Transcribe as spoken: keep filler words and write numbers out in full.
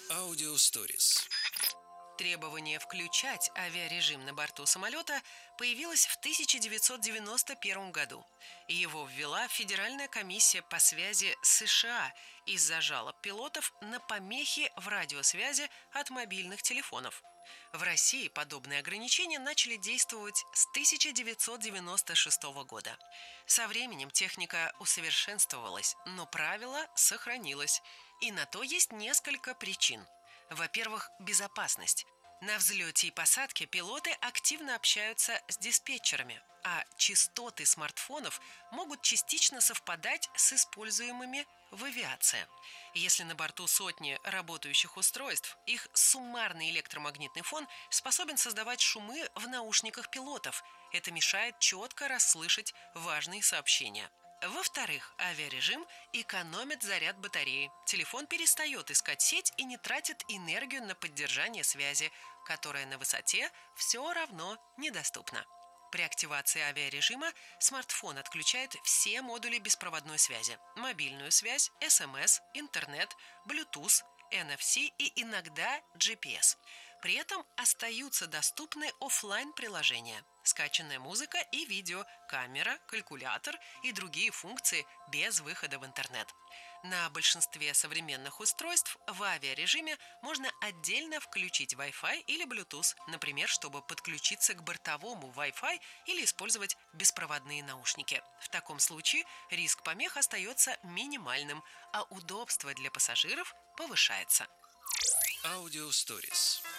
Audio Stories. Требование включать авиарежим на борту самолета появилось в тысяча девятьсот девяносто первом году. Его ввела Федеральная комиссия по связи США из-за жалоб пилотов на помехи в радиосвязи от мобильных телефонов. В России подобные ограничения начали действовать с тысяча девятьсот девяносто шестого года. Со временем техника усовершенствовалась, но правило сохранилось. И на то есть несколько причин. Во-первых, безопасность. На взлете и посадке пилоты активно общаются с диспетчерами, а частоты смартфонов могут частично совпадать с используемыми в авиации. Если на борту сотни работающих устройств, их суммарный электромагнитный фон способен создавать шумы в наушниках пилотов. Это мешает четко расслышать важные сообщения. Во-вторых, авиарежим экономит заряд батареи. Телефон перестает искать сеть и не тратит энергию на поддержание связи, которая на высоте все равно недоступна. При активации авиарежима смартфон отключает все модули беспроводной связи: мобильную связь, эс эм эс, интернет, Bluetooth, эн эф си и иногда джи пи эс. При этом остаются доступны офлайн-приложения, скачанная музыка и видео, камера, калькулятор и другие функции без выхода в интернет. На большинстве современных устройств в авиарежиме можно отдельно включить Wi-Fi или Bluetooth, например, чтобы подключиться к бортовому Wi-Fi или использовать беспроводные наушники. В таком случае риск помех остается минимальным, а удобство для пассажиров повышается. Audio Stories.